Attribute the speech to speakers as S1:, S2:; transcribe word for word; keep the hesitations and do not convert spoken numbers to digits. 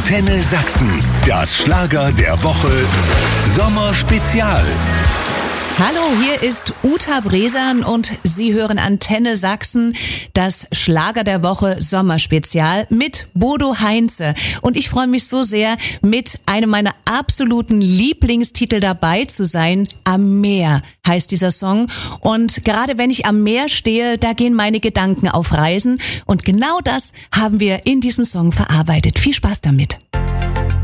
S1: Antenne Sachsen, das Schlager der Woche Sommerspezial.
S2: Hallo, hier ist Uta Bresan und Sie hören Antenne Sachsen, das Schlager der Woche Sommerspezial mit Bodo Heinze. Und ich freue mich so sehr, mit einem meiner absoluten Lieblingstitel dabei zu sein. Am Meer heißt dieser Song. Und gerade wenn ich am Meer stehe, da gehen meine Gedanken auf Reisen. Und genau das haben wir in diesem Song verarbeitet. Viel Spaß damit.